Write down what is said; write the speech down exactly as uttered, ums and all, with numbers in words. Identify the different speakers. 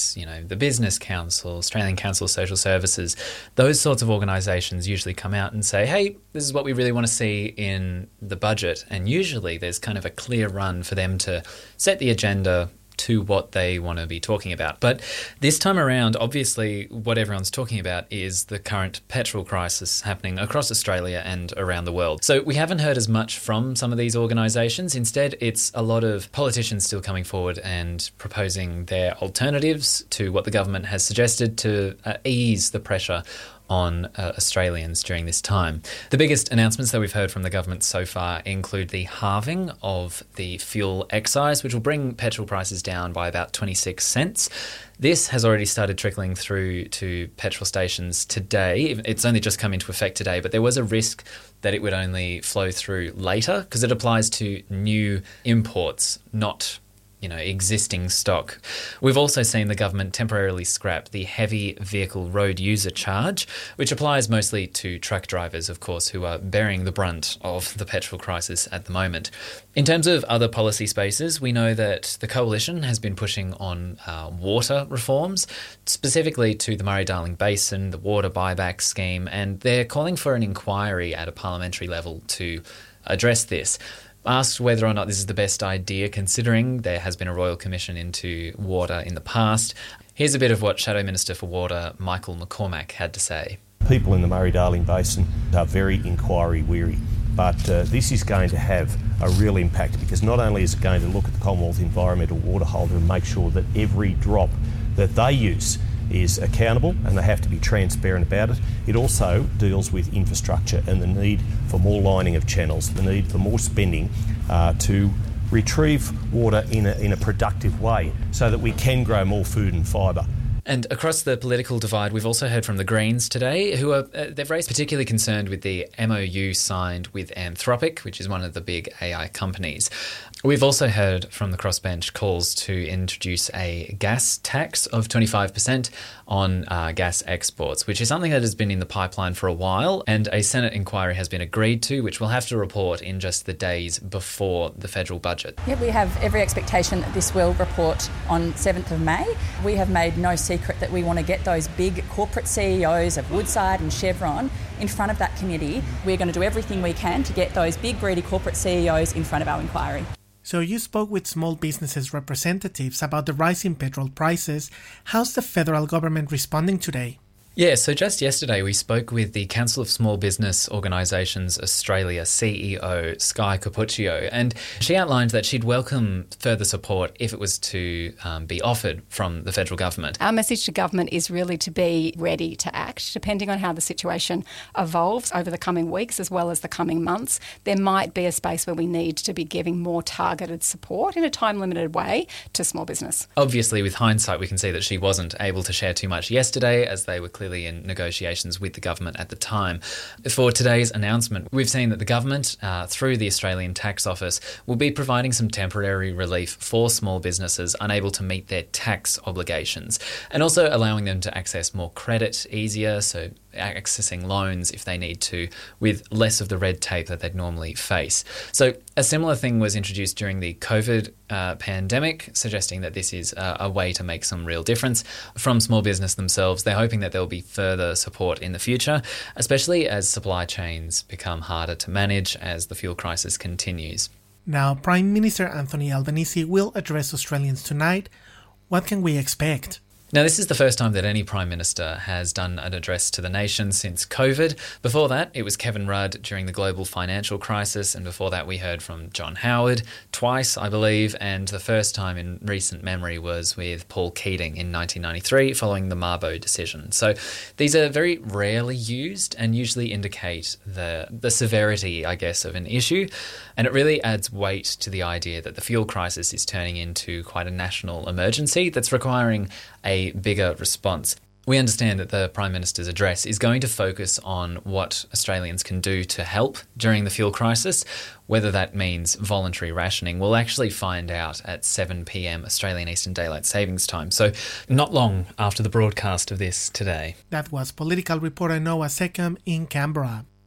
Speaker 1: Office, you know, the Business Council, Australian Council of Social Services, those sorts of organisations usually come out and say, hey, this is what we really want to see in the budget. And usually there's kind of a clear run for them to set the agenda to what they want to be talking about. But this time around, obviously, what everyone's talking about is the current petrol crisis happening across Australia and around the world. So we haven't heard as much from some of these organisations. Instead, it's a lot of politicians still coming forward and proposing their alternatives to what the government has suggested to uh, ease the pressure on uh, Australians during this time. The biggest announcements that we've heard from the government so far include the halving of the fuel excise, which will bring petrol prices down by about twenty-six cents. This has already started trickling through to petrol stations today. It's only just come into effect today, but there was a risk that it would only flow through later because it applies to new imports, not you know, existing stock. We've also seen the government temporarily scrap the heavy vehicle road user charge, which applies mostly to truck drivers, of course, who are bearing the brunt of the petrol crisis at the moment. In terms of other policy spaces, we know that the Coalition has been pushing on uh, water reforms, specifically to the Murray-Darling Basin, the water buyback scheme, and they're calling for an inquiry at a parliamentary level to address this. Asked whether or not this is the best idea, considering there has been a Royal Commission into water in the past. Here's a bit of what Shadow Minister for Water Michael McCormack had to say.
Speaker 2: People in the Murray-Darling Basin are very inquiry weary, but uh, this is going to have a real impact because not only is it going to look at the Commonwealth Environmental Water Holder and make sure that every drop that they use is accountable and they have to be transparent about it. It also deals with infrastructure and the need for more lining of channels, the need for more spending uh, to retrieve water in a, in a productive way so that we can grow more food and fibre.
Speaker 1: And across the political divide, we've also heard from the Greens today, who are uh, they've raised particularly concerned with the M O U signed with Anthropic, which is one of the big A I companies. We've also heard from the crossbench calls to introduce a gas tax of twenty-five percent on uh, gas exports, which is something that has been in the pipeline for a while, and a Senate inquiry has been agreed to, which we'll have to report in just the days before the federal budget.
Speaker 3: Yeah, we have every expectation that this will report on seventh of May. We have made no secret that we want to get those big corporate C E Os of Woodside and Chevron in front of that committee. We're going to do everything we can to get those big greedy corporate C E Os in front of our inquiry.
Speaker 4: So you spoke with small businesses representatives about the rise in petrol prices. How's the federal government responding today?
Speaker 1: Yeah, so just yesterday we spoke with the Council of Small Business Organisations Australia C E O, Sky Cappuccio, and she outlined that she'd welcome further support if it was to um, be offered from the federal government.
Speaker 5: Our message to government is really to be ready to act, depending on how the situation evolves over the coming weeks as well as the coming months. There might be a space where we need to be giving more targeted support in a time-limited way to small business.
Speaker 1: Obviously, with hindsight, we can see that she wasn't able to share too much yesterday as they were clearly in negotiations with the government at the time. For today's announcement, we've seen that the government, uh, through the Australian Tax Office, will be providing some temporary relief for small businesses unable to meet their tax obligations, and also allowing them to access more credit easier, so accessing loans if they need to, with less of the red tape that they'd normally face. So a similar thing was introduced during the COVID uh, pandemic, suggesting that this is a, a way to make some real difference from small business themselves. They're hoping that there will be further support in the future, especially as supply chains become harder to manage as the fuel crisis continues.
Speaker 4: Now, Prime Minister Anthony Albanese will address Australians tonight. What can we expect?
Speaker 1: Now, this is the first time that any Prime Minister has done an address to the nation since COVID. Before that, it was Kevin Rudd during the global financial crisis, and before that we heard from John Howard twice, I believe, and the first time in recent memory was with Paul Keating in nineteen ninety-three following the Mabo decision. So these are very rarely used and usually indicate the, the severity, I guess, of an issue, and it really adds weight to the idea that the fuel crisis is turning into quite a national emergency that's requiring a bigger response. We understand that the Prime Minister's address is going to focus on what Australians can do to help during the fuel crisis. Whether that means voluntary rationing, we'll actually find out at seven p.m. Australian Eastern Daylight Savings Time, so not long after the broadcast of this today.
Speaker 4: That was political reporter Noah Seckham in Canberra.